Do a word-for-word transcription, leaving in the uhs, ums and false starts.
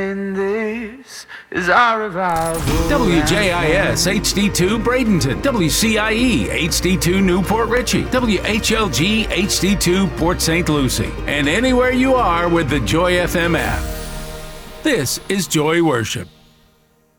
saying this is our revival. W J I S H D two Bradenton, W C I E H D two Newport Richey, W H L G H D two Port Saint Lucie, and anywhere you are with the Joy F M app. This is Joy Worship.